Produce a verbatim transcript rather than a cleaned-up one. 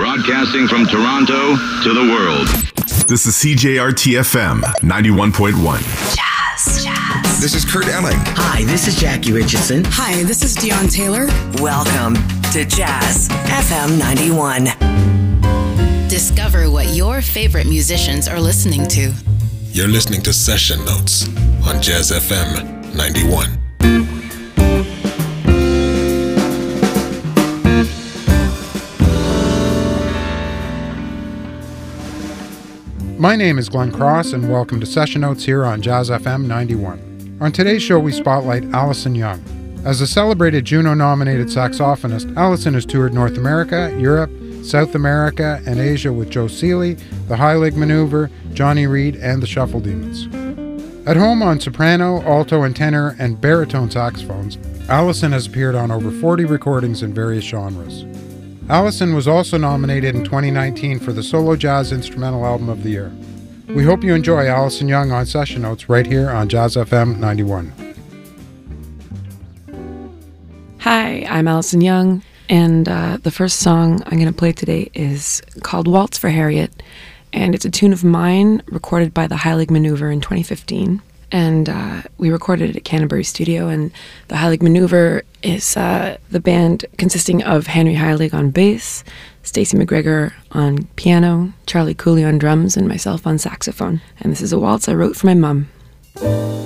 Broadcasting from Toronto to the world. This is C J R T F M ninety-one point one. Jazz, jazz. This is Kurt Elling. Hi, this is Jackie Richardson. Hi, this is Dion Taylor. Welcome to Jazz F M ninety-one. Discover what your favorite musicians are listening to. You're listening to Session Notes on Jazz F M ninety-one. My name is Glenn Cross, and welcome to Session Notes here on Jazz F M ninety-one. On today's show, we spotlight Allison Young. As a celebrated Juno-nominated saxophonist, Allison has toured North America, Europe, South America, and Asia with Joe Seeley, the High Leg Maneuver, Johnny Reed, and the Shuffle Demons. At home on soprano, alto, and tenor, and baritone saxophones, Allison has appeared on over forty recordings in various genres. Allison was also nominated in twenty nineteen for the Solo Jazz Instrumental Album of the Year. We hope you enjoy Allison Young on Session Notes right here on Jazz F M ninety-one. Hi, I'm Allison Young, and uh, the first song I'm going to play today is called Waltz for Harriet, and it's a tune of mine recorded by the High Leg Maneuver in twenty fifteen. And uh, we recorded it at Canterbury Studio, and the High Leg Maneuver is uh, the band consisting of Henry Heilig on bass, Stacey McGregor on piano, Charlie Cooley on drums, and myself on saxophone. And this is a waltz I wrote for my mum.